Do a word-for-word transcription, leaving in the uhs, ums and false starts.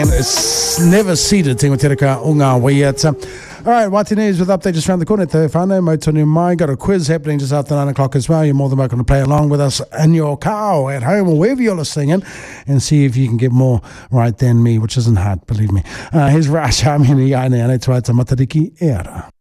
And it's never seated Tingo Tereka o ngā waiata. All right, Wati News with update just around the corner. Te whānau, mau tonu mai. Got a quiz happening just after nine o'clock as well. You're more than welcome to play along with us in your car or at home or wherever you're listening in and see if you can get more right than me, which isn't hard, believe me. Uh, here's Rash Hamini Aine Ane Tuata Matariki Era.